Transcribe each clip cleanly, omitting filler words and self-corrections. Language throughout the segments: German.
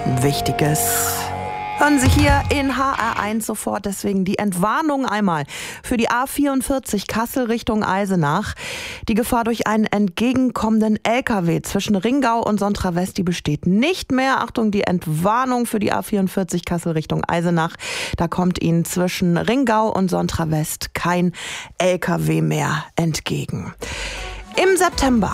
Wichtiges hören Sie hier in HR1 sofort. Deswegen die Entwarnung einmal für die A44 Kassel Richtung Eisenach. Die Gefahr durch einen entgegenkommenden LKW zwischen Ringau und Sontra West, die besteht nicht mehr. Achtung, die Entwarnung für die A44 Kassel Richtung Eisenach. Da kommt Ihnen zwischen Ringau und Sontra West kein LKW mehr entgegen. Im September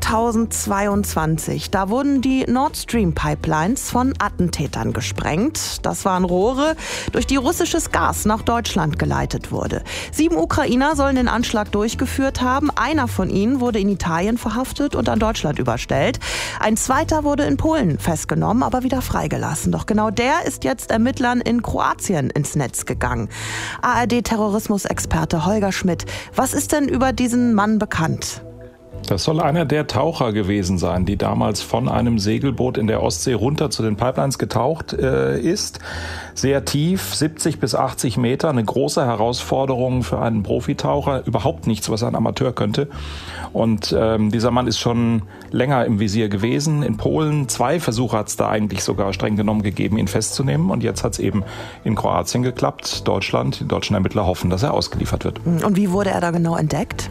2022, da wurden die Nord Stream Pipelines von Attentätern gesprengt. Das waren Rohre, durch die russisches Gas nach Deutschland geleitet wurde. 7 Ukrainer sollen den Anschlag durchgeführt haben. Einer von ihnen wurde in Italien verhaftet und an Deutschland überstellt. Ein zweiter wurde in Polen festgenommen, aber wieder freigelassen. Doch genau der ist jetzt Ermittlern in Kroatien ins Netz gegangen. ARD-Terrorismusexperte Holger Schmidt, was ist denn über diesen Mann bekannt? Das soll einer der Taucher gewesen sein, die damals von einem Segelboot in der Ostsee runter zu den Pipelines getaucht ist. Sehr tief, 70 bis 80 Meter, eine große Herausforderung für einen Profitaucher. Überhaupt nichts, was ein Amateur könnte. Und dieser Mann ist schon länger im Visier gewesen. In Polen 2 Versuche hat es da eigentlich sogar streng genommen gegeben, ihn festzunehmen. Und jetzt hat es eben in Kroatien geklappt. Die deutschen Ermittler hoffen, dass er ausgeliefert wird. Und wie wurde er da genau entdeckt?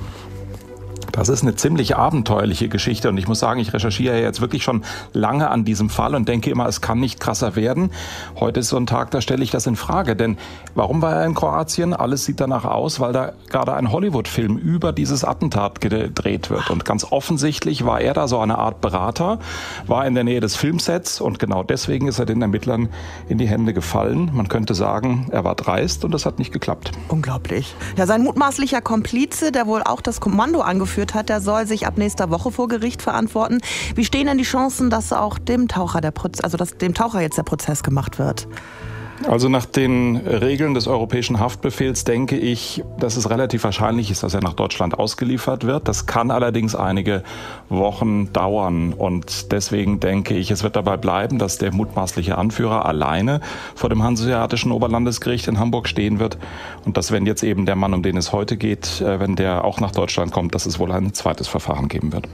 Das ist eine ziemlich abenteuerliche Geschichte und ich muss sagen, ich recherchiere jetzt wirklich schon lange an diesem Fall und denke immer, es kann nicht krasser werden. Heute ist so ein Tag, da stelle ich das in Frage, denn warum war er in Kroatien? Alles sieht danach aus, weil da gerade ein Hollywood-Film über dieses Attentat gedreht wird und ganz offensichtlich war er da so eine Art Berater, war in der Nähe des Filmsets und genau deswegen ist er den Ermittlern in die Hände gefallen. Man könnte sagen, er war dreist und das hat nicht geklappt. Unglaublich. Ja, sein mutmaßlicher Komplize, der wohl auch das Kommando angeführt hat, der soll sich ab nächster Woche vor Gericht verantworten. Wie stehen denn die Chancen, dass auch dem Taucher jetzt der Prozess gemacht wird? Also nach den Regeln des Europäischen Haftbefehls denke ich, dass es relativ wahrscheinlich ist, dass er nach Deutschland ausgeliefert wird. Das kann allerdings einige Wochen dauern und deswegen denke ich, es wird dabei bleiben, dass der mutmaßliche Anführer alleine vor dem Hanseatischen Oberlandesgericht in Hamburg stehen wird und dass, wenn jetzt eben der Mann, um den es heute geht, wenn der auch nach Deutschland kommt, dass es wohl ein zweites Verfahren geben wird.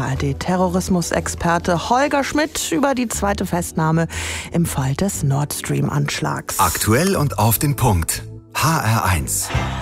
ARD-Terrorismusexperte Holger Schmidt über die zweite Festnahme im Fall des Nord Stream-Anschlags. Aktuell und auf den Punkt. HR1.